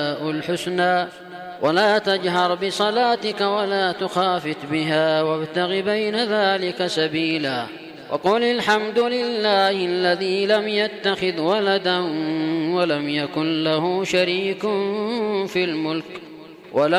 الحسنى ولا تجهر بصلاتك ولا تخافت بها وابتغ بين ذلك سبيلا وقل الحمد لله الذي لم يتخذ ولدا ولم يكن له شريك في الملك